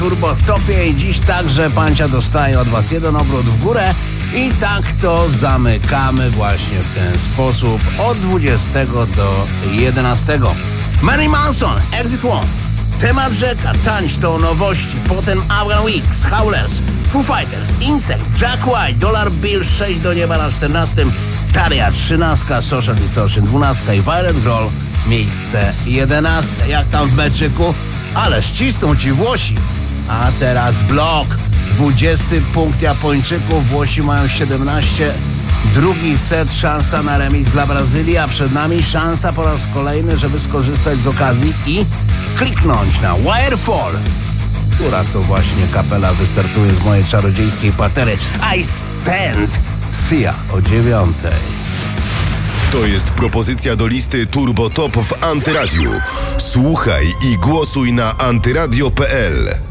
Turbo Topie i dziś także Pancia dostaje od was jeden obrót w górę i tak to zamykamy właśnie w ten sposób od 20 do 11. Mary Manson, Exit One, Temat Rzeka, Tańcz to nowości, potem Afghan Weeks, Howlers, Foo Fighters, Insect, Jack White, Dollar Bill 6 do nieba na 14, Taria 13, Social Distortion 12 i Violet Grohl miejsce 11. Jak tam w meczyku? Ale ścisną ci Włosi. A teraz blok. 20 punkt Japończyków. Włosi mają 17. Drugi set, szansa na remis dla Brazylii, a przed nami szansa po raz kolejny, żeby skorzystać z okazji i kliknąć na Wirefall, która to właśnie kapela wystartuje z mojej czarodziejskiej patery I Stand Sia o 9. To jest propozycja do listy Turbo Top w Antyradiu. Słuchaj i głosuj na antyradio.pl.